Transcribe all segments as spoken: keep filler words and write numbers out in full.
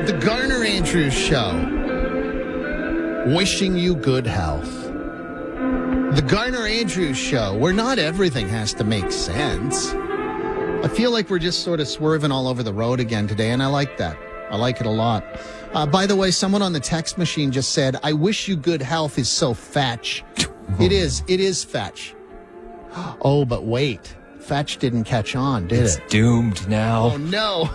The Garner Andrews Show. Wishing you good health. The Garner Andrews Show, where not everything has to make sense. I feel like we're just sort of swerving all over the road again today, and I like that. I like it a lot. Uh, by the way, someone on the text machine just said, I wish you good health is so fetch. It is. It is fetch. Oh, but wait. Fetch didn't catch on, did it's it? It's doomed now. Oh, no.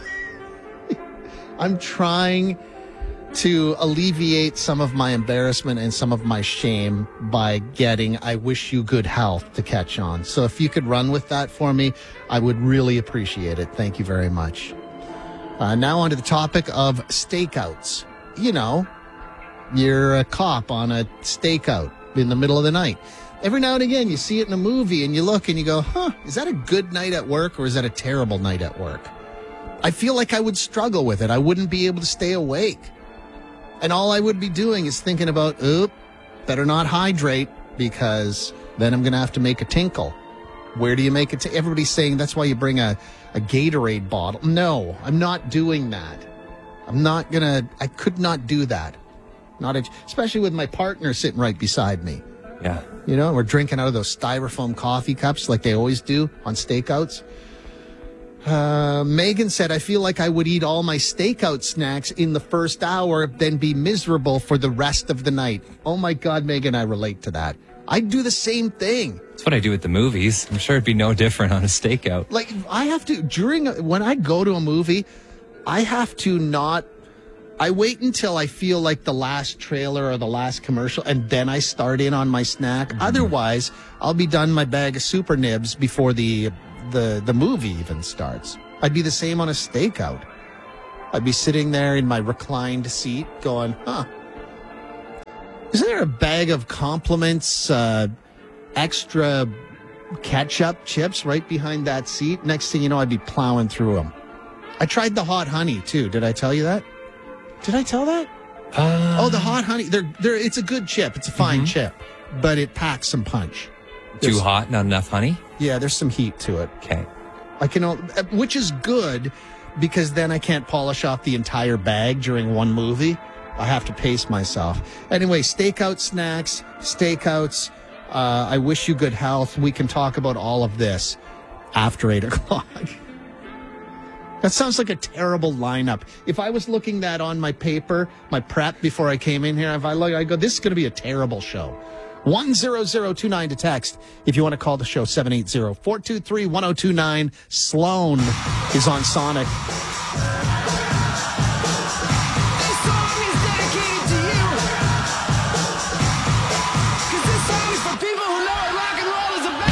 I'm trying to alleviate some of my embarrassment and some of my shame by getting I wish you good health to catch on. So if you could run with that for me, I would really appreciate it. Thank you very much. Uh, now on to the topic of stakeouts. You know, you're a cop on a stakeout in the middle of the night. Every now and again, you see it in a movie and you look and you go, huh, is that a good night at work or is that a terrible night at work? I feel like I would struggle with it. I wouldn't be able to stay awake. And all I would be doing is thinking about, oop, better not hydrate because then I'm going to have to make a tinkle. Where do you make it? T- Everybody's saying that's why you bring a, a Gatorade bottle. No, I'm not doing that. I'm not going to, I could not do that. Not a, especially with my partner sitting right beside me. Yeah. You know, we're drinking out of those styrofoam coffee cups like they always do on stakeouts. Uh, Megan said, I feel like I would eat all my stakeout snacks in the first hour, then be miserable for the rest of the night. Oh my God, Megan, I relate to that. I'd do the same thing. That's what I do at the movies. I'm sure it'd be no different on a stakeout. Like, I have to, during, when I go to a movie, I have to not, I wait until I feel like the last trailer or the last commercial, and then I start in on my snack. Mm-hmm. Otherwise, I'll be done my bag of Super Nibs before the, the, the movie even starts. I'd be the same on a stakeout. I'd be sitting there in my reclined seat going, huh. Isn't there a bag of Compliments, uh, extra ketchup chips right behind that seat? Next thing you know, I'd be plowing through them. I tried the hot honey, too. Did I tell you that? Did I tell that? Uh, oh, the hot honey. They're, they're, it's a good chip. It's a fine mm-hmm. chip, but it packs some punch. Too There's, hot, not enough honey? Yeah, there's some heat to it. Okay. I can, which is good because then I can't polish off the entire bag during one movie. I have to pace myself. Anyway, stakeout snacks, stakeouts. Uh, I wish you good health. We can talk about all of this after eight o'clock. That sounds like a terrible lineup. If I was looking that on my paper, my prep before I came in here, if I look, I go, this is going to be a terrible show. one zero zero two nine to text. If you want to call the show, seven eight zero, four two three, one zero two nine. Sloan is on Sonic.